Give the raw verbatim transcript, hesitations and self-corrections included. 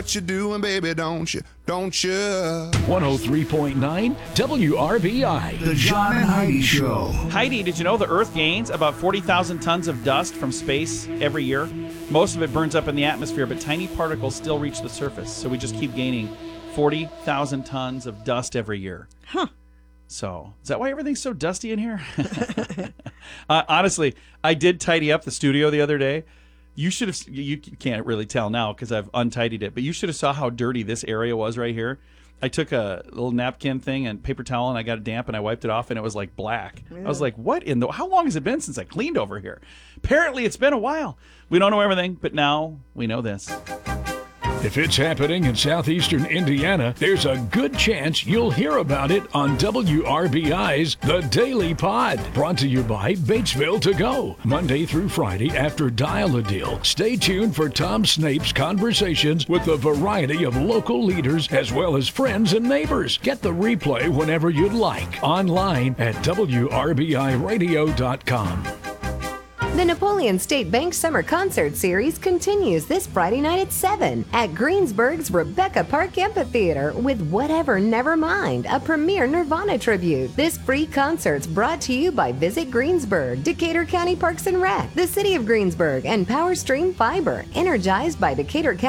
what you're doing, baby, don't you? Don't you? one oh three point nine W R B I. The John and Heidi Show. Heidi, did you know the Earth gains about forty thousand tons of dust from space every year? Most of it burns up in the atmosphere, but tiny particles still reach the surface. So we just keep gaining forty thousand tons of dust every year. Huh. So, is that why everything's so dusty in here? uh, honestly, I did tidy up the studio the other day. You should have, you can't really tell now because I've untidied it, but you should have saw how dirty this area was right here. I took a little napkin thing and paper towel and I got it damp and I wiped it off and it was like black. Yeah. I was like, what in the, how long has it been since I cleaned over here? Apparently it's been a while. We don't know everything, but now we know this. If it's happening in southeastern Indiana, there's a good chance you'll hear about it on W R B I's The Daily Pod. Brought to you by Batesville To Go. Monday through Friday after Dial-A-Deal. Stay tuned for Tom Snape's conversations with a variety of local leaders as well as friends and neighbors. Get the replay whenever you'd like. Online at W R B I radio dot com. The Napoleon State Bank Summer Concert Series continues this Friday night at seven at Greensburg's Rebecca Park Amphitheater with Whatever Nevermind, a premier Nirvana tribute. This free concert's brought to you by Visit Greensburg, Decatur County Parks and Rec, the City of Greensburg, and Power Stream Fiber, energized by Decatur County